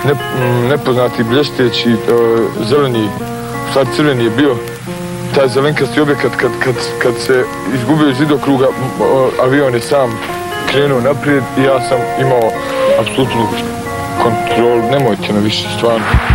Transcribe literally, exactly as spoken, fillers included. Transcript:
ne, nepoznati blešteći zeleni, sad crveni je bio, taj zelenkasti objekat kad, kad, kad se izgubio iz vidokruga, avion je sam krenuo naprijed i ja sam imao apsolutnu kontrolu, nemojte me više stvarno.